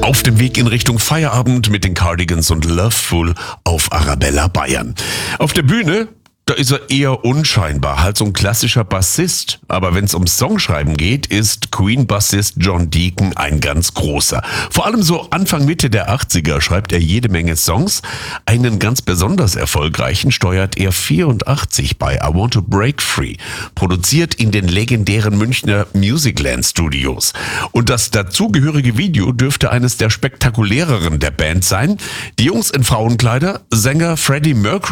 Auf dem Weg in Richtung Feierabend mit den Cardigans und Loveful auf Arabella Bayern. Auf der Bühne, da ist er eher unscheinbar, halt so ein klassischer Bassist. Aber wenn es ums Songschreiben geht, ist Queen-Bassist John Deacon ein ganz großer. Vor allem so Anfang Mitte der 80er schreibt er jede Menge Songs. Einen ganz besonders erfolgreichen steuert er 84 bei I Want to Break Free, produziert in den legendären Münchner Musicland Studios. Und das dazugehörige Video dürfte eines der spektakuläreren der Band sein. Die Jungs in Frauenkleider, Sänger Freddie Mercury